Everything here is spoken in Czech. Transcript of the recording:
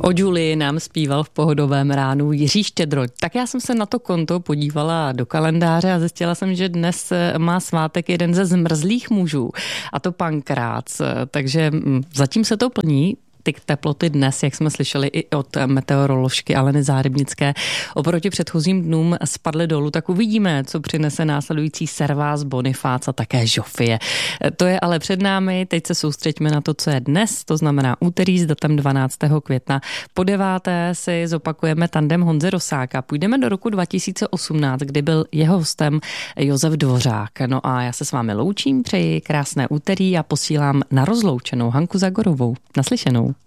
O Julii nám zpíval v Pohodovém ránu Jiří Štědro. Tak já jsem se na to konto podívala do kalendáře a zjistila jsem, že dnes má svátek jeden ze zmrzlých mužů, a to Pankrác. Takže zatím se to plní. Ty teploty dnes, jak jsme slyšeli i od meteoroložky Aleny Zárybnické, oproti předchozím dnům spadly dolů, tak uvidíme, co přinese následující Servás, Bonifác a také Žofie. To je ale před námi, teď se soustřeďme na to, co je dnes, to znamená úterý s datem 12. května. Po 9. si zopakujeme tandem Honzy Rosáka. Půjdeme do roku 2018, kdy byl jeho hostem Josef Dvořák. No a já se s vámi loučím, přeji krásné úterý a posílám na rozloučenou Hanku Zagorovou. Naslyšenou.